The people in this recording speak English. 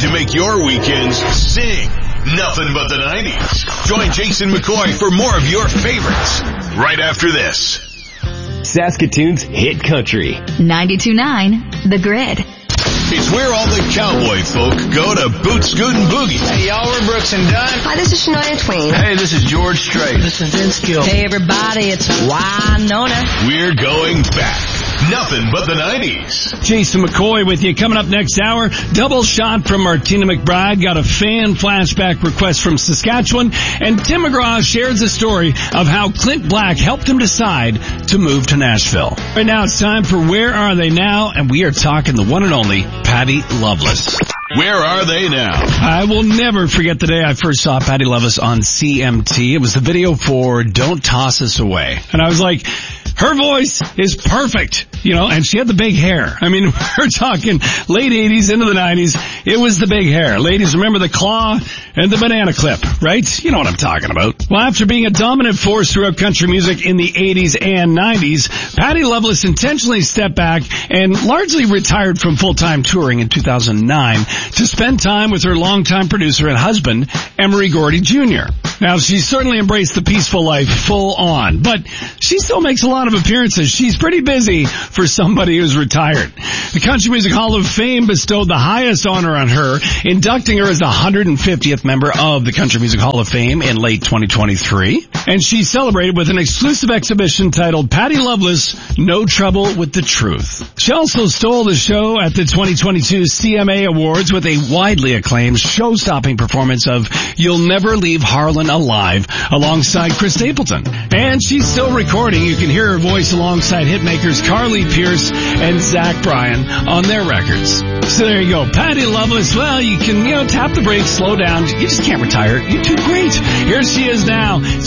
to make your weekends sing. Nothing but the 90s. Join Jason McCoy for more of your favorites right after this. Saskatoon's hit country. 92.9 The Grid. It's where all the cowboy folk go to boot, scoot, and boogie. Hey, y'all, we're Brooks and Dunn. Hi, this is Shania Twain. Hey, this is George Strait. This is Vince Gill. Hey, everybody, it's Winona. We're going back. Nothing but the 90s. Jason McCoy with you. Coming up next hour, double shot from Martina McBride. Got a fan flashback request from Saskatchewan. And Tim McGraw shares the story of how Clint Black helped him decide to move to Nashville. Right now, it's time for Where Are They Now? And we are talking the one and only Patty Loveless. Where are they now? I will never forget the day I first saw Patty Loveless on CMT. It was the video for Don't Toss Us Away. And I was like, her voice is perfect, and she had the big hair. I mean, we're talking late 80s into the 90s. It was the big hair. Ladies, remember the claw and the banana clip, right? You know what I'm talking about. Well, after being a dominant force throughout country music in the 80s and 90s, Patty Loveless intentionally stepped back and largely retired from full-time touring in 2009 to spend time with her longtime producer and husband, Emery Gordy Jr. Now, she certainly embraced the peaceful life full on, but she still makes a lot of appearances. She's pretty busy for somebody who's retired. The Country Music Hall of Fame bestowed the highest honor on her, inducting her as the 150th member of the Country Music Hall of Fame in late 2023. And she celebrated with an exclusive exhibition titled Patty Loveless, No Trouble with the Truth. She also stole the show at the 2022 CMA Awards with a widely acclaimed show-stopping performance of You'll Never Leave Harlan Alive alongside Chris Stapleton. And she's still recording. You can hear her voice alongside hitmakers Carly Pearce and Zach Bryan on their records. So there you go. Patty Loveless. Well, you can, tap the brakes, slow down. You just can't retire. You're too great. Here she is now.